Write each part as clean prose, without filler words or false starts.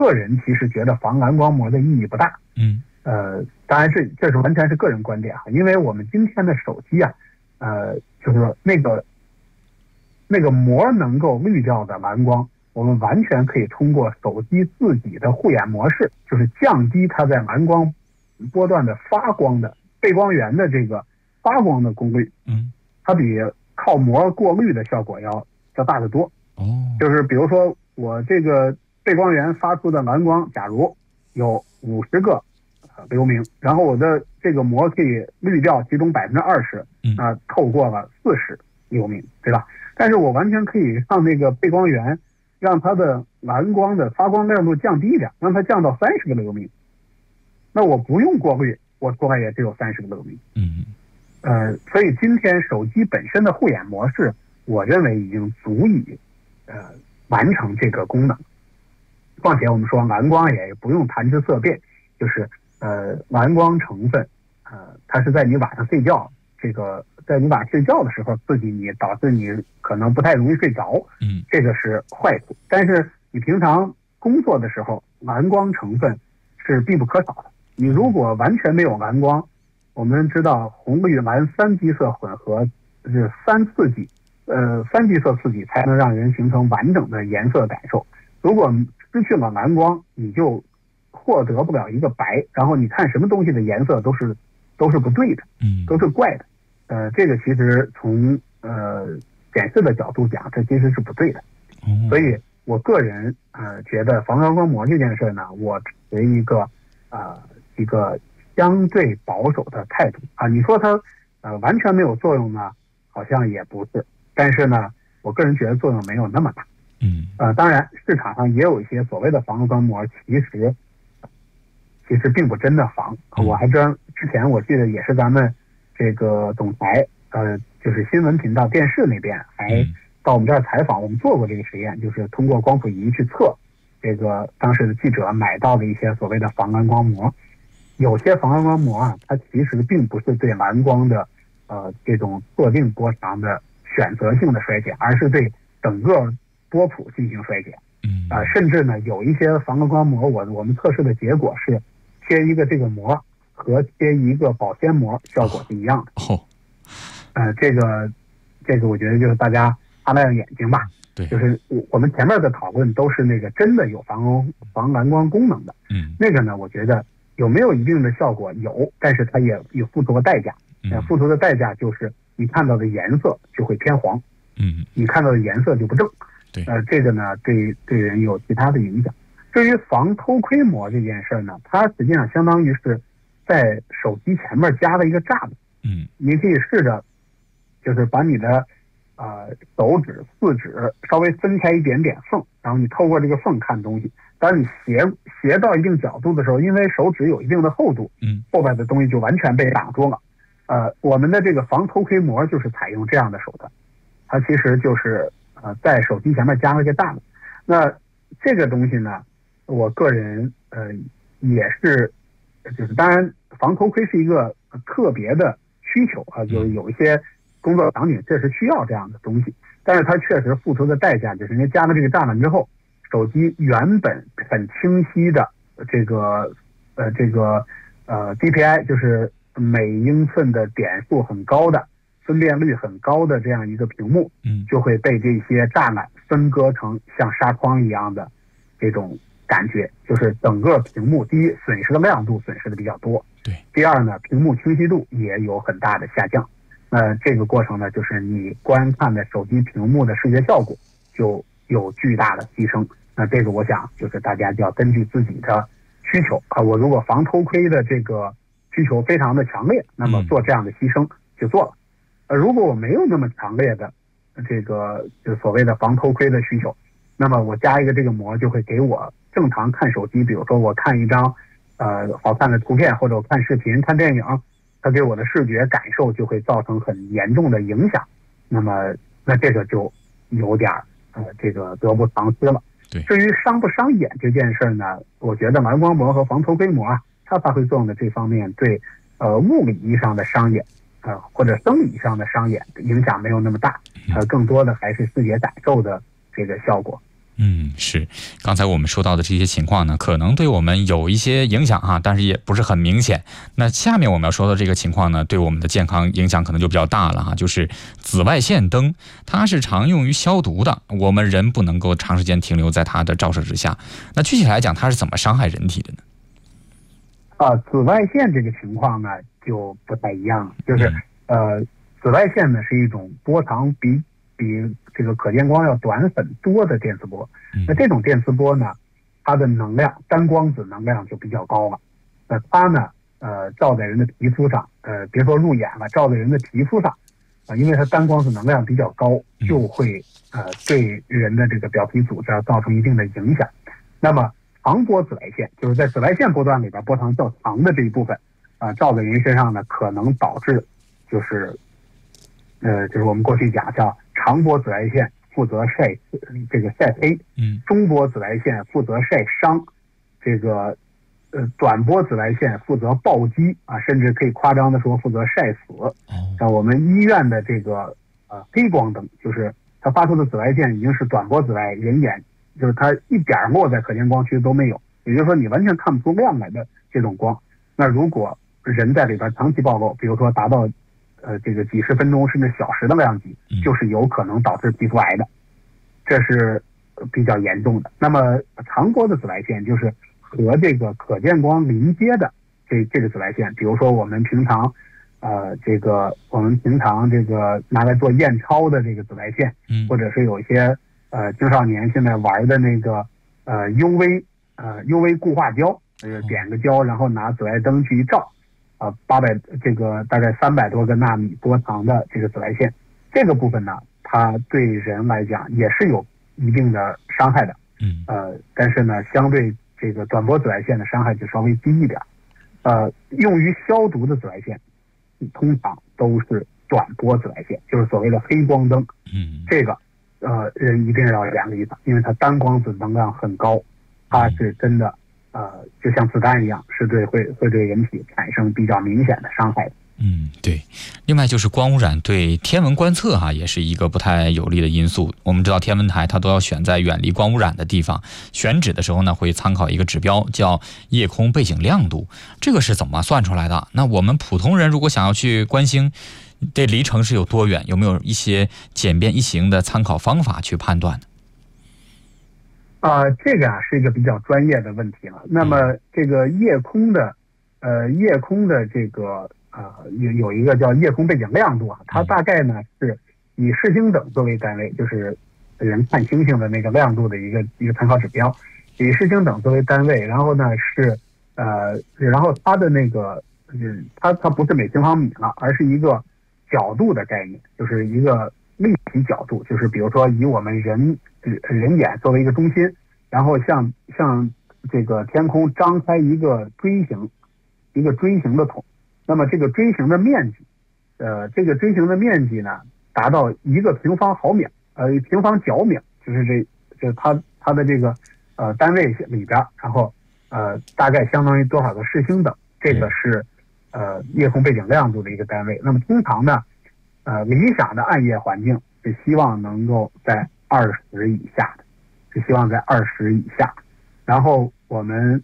个人其实觉得防蓝光膜的意义不大。当然这是完全是个人观点哈，因为我们今天的手机啊，就是那个膜能够滤掉的蓝光，我们完全可以通过手机自己的护眼模式，就是降低它在蓝光波段的发光的背光源的这个发光的功率。它比靠膜过滤的效果要大得多。就是比如说我这个背光源发出的蓝光，假如有50个流明，然后我的这个膜可以滤掉其中20%，透过了40流明，对吧？但是我完全可以让那个背光源让它的蓝光的发光亮度降低一点，让它降到30个流明，那我不用过滤，我出来也只有30个流明。所以今天手机本身的护眼模式，我认为已经足以完成这个功能。况且我们说蓝光也不用谈之色变，就是蓝光成分它是在你晚上睡觉，在你晚上睡觉的时候刺激你，导致你可能不太容易睡着，这个是坏处。但是你平常工作的时候，蓝光成分是必不可少的。你如果完全没有蓝光，我们知道红绿蓝3基色混合是3基色刺激才能让人形成完整的颜色感受。如果失去了蓝光，你就获得不了一个白，然后你看什么东西的颜色都是不对的，都是怪的。这个其实从显示的角度讲，这其实是不对的。所以我个人觉得防蓝光膜这件事呢，我持一个相对保守的态度啊。你说它完全没有作用呢，好像也不是，但是呢，我个人觉得作用没有那么大。当然市场上也有一些所谓的防蓝光膜，其实并不真的防。我还之前我记得也是咱们这个总台就是新闻频道电视那边还到我们这儿采访，我们做过这个实验，就是通过光谱仪去测这个当时的记者买到的一些所谓的防蓝光膜。有些防蓝光膜啊，它其实并不是对蓝光的这种特定波长的选择性的衰减，而是对整个波谱进行衰减。甚至呢有一些防蓝光膜，我们测试的结果是贴一个这个膜和贴一个保鲜膜效果是一样的。这个我觉得就是大家擦亮眼睛吧。 对， 就是我们前面的讨论都是那个真的有防蓝光功能的。那个呢，我觉得有没有一定的效果有，但是它也有付出的代价。付出的代价就是你看到的颜色就会偏黄，你看到的颜色就不正。 对， 这个呢对人有其他的影响。至于防偷窥膜这件事呢，它实际上相当于是在手机前面加了一个栅栏。你可以试着就是把你的手指4指稍微分开一点点缝，然后你透过这个缝看东西。当你斜到一定角度的时候，因为手指有一定的厚度，后边的东西就完全被挡住了。我们的这个防偷窥膜就是采用这样的手段，它其实就是在手机前面加了一个栅栏。那这个东西呢，我个人也是，就是当然防偷窥是一个特别的需求啊，就有一些工作场景确实需要这样的东西，但是它确实付出的代价就是因为加了这个栅栏之后，手机原本很清晰的这个DPI 就是每英寸的点数很高的分辨率很高的这样一个屏幕，就会被这些栅栏分割成像纱窗一样的这种感觉，就是整个屏幕第一损失的亮度损失的比较多，第二呢屏幕清晰度也有很大的下降。这个过程呢，就是你观看的手机屏幕的视觉效果就有巨大的提升。那这个我想就是大家就要根据自己的需求我如果防偷窥的这个需求非常的强烈，那么做这样的牺牲就做了。如果我没有那么强烈的这个就所谓的防偷窥的需求，那么我加一个这个膜就会给我正常看手机，比如说我看一张好看的图片，或者我看视频看电影，它给我的视觉感受就会造成很严重的影响。那这个就有点这个得不偿失了。至于伤不伤眼这件事呢，我觉得蓝光膜和防偷窥膜它发挥作用的这方面对物理意义上的伤眼或者生理上的伤眼影响没有那么大，更多的还是视觉感受的这个效果。 是，刚才我们说到的这些情况呢，可能对我们有一些影响啊，但是也不是很明显。那下面我们要说的这个情况呢，对我们的健康影响可能就比较大了哈，就是紫外线灯，它是常用于消毒的，我们人不能够长时间停留在它的照射之下。那具体来讲，它是怎么伤害人体的呢？ 紫外线这个情况呢就不太一样了，就是紫外线呢是一种波长比这个可见光要短很多的电磁波。那这种电磁波呢，它的能量单光子能量就比较高了。它呢照在人的皮肤上，别说入眼了，照在人的皮肤上因为它单光子能量比较高，就会对人的这个表皮组织造成一定的影响。那么长波紫外线就是在紫外线波段里边波长较长的这一部分照在人身上呢，可能导致就是我们过去讲叫长波紫外线负责晒黑，中波紫外线负责晒伤，这个短波紫外线负责暴击甚至可以夸张的说负责晒死。像我们医院的这个黑光灯，就是它发出的紫外线已经是短波紫外，人眼就是它一点落在可见光区都没有，也就是说你完全看不出亮来的这种光。那如果人在里边长期暴露，比如说达到这个几十分钟甚至小时的量级，就是有可能导致皮肤癌的，这是比较严重的。那么长波的紫外线就是和这个可见光临接的这个紫外线，比如说我们平常拿来做验钞的这个紫外线，或者是有一些青少年现在玩的那个UV 固化胶，点个胶然后拿紫外灯去一照这个大概300多个纳米波长的这个紫外线，这个部分呢，它对人来讲也是有一定的伤害的。但是呢，相对这个短波紫外线的伤害就稍微低一点。用于消毒的紫外线，通常都是短波紫外线，就是所谓的黑光灯。这个人一定要2个以上，因为它单光子能量很高，它是真的。就像子弹一样，会对人体产生比较明显的伤害的。 对。另外就是光污染对天文观测也是一个不太有利的因素。我们知道天文台它都要选在远离光污染的地方，选址的时候呢会参考一个指标叫夜空背景亮度，这个是怎么算出来的？那我们普通人如果想要去观星，这离城市有多远？有没有一些简便易行的参考方法去判断呢？ 这个是一个比较专业的问题了。那么这个夜空的这个有一个叫夜空背景亮度它大概呢是以视星等作为单位，就是人看星星的那个亮度的一个参考指标，以视星等作为单位。然后呢然后它的那个它不是每平方米了，而是一个角度的概念，就是一个立体角度，就是比如说以我们人眼作为一个中心，然后像这个天空张开一个锥形的筒，那么这个锥形的面积呢达到1个平方毫秒，平方角秒，就是它的这个单位里边，然后大概相当于多少个视星等，这个是夜空背景亮度的一个单位。那么通常呢理想的暗夜环境是希望能够在20以下的，然后我们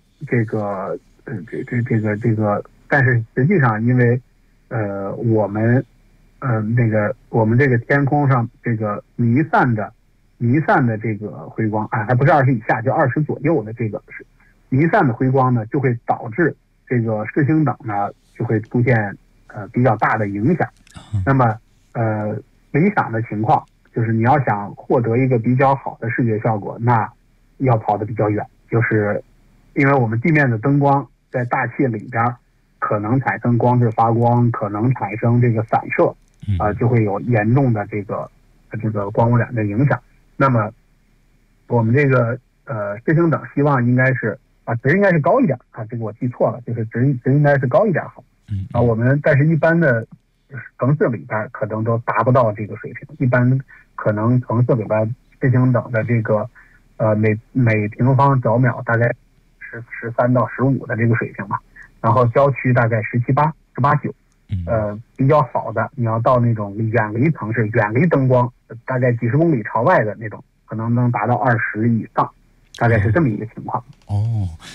但是实际上因为我们这个天空上这个弥散的这个辉光还不是20以下，就20左右的这个是弥散的辉光呢，就会导致这个视星等呢就会出现比较大的影响。那么理想的情况就是你要想获得一个比较好的视觉效果，那要跑得比较远，就是因为我们地面的灯光在大气里边可能产生光质发光，可能产生这个散射，就会有严重的这个光污染的影响。那么我们这个视星等希望应该是值应该是高一点这个我记错了，就是值应该是高一点好。我们但是一般的城市里边可能都达不到这个水平，一般可能城市里边视星等的这个每平方角秒大概13到15的这个水平吧，然后郊区大概17、18、9，比较好的你要到那种远离城市、远离灯光，大概几十公里朝外的那种可能能达到20以上，大概是这么一个情况。 哦，